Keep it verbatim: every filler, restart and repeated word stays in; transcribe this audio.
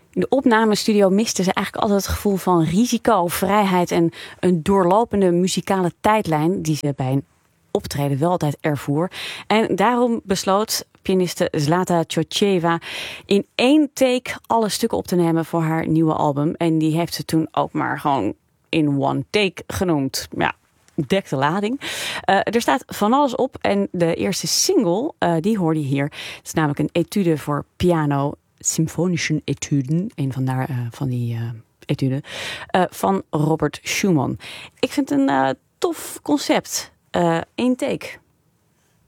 In de opnamestudio misten ze eigenlijk altijd het gevoel van risico, vrijheid en een doorlopende muzikale tijdlijn die ze bij een optreden wel altijd ervoer. En daarom besloot pianiste Zlata Tchotcheva in één take alle stukken op te nemen voor haar nieuwe album. En die heeft ze toen ook maar gewoon in one take genoemd. Ja, dek de lading. Uh, er staat van alles op en de eerste single, uh, die hoorde je hier. Het is namelijk een etude voor piano, symfonische etuden. Een van, daar, uh, van die uh, etuden. Uh, van Robert Schumann. Ik vind het een uh, tof concept. Uh, één take.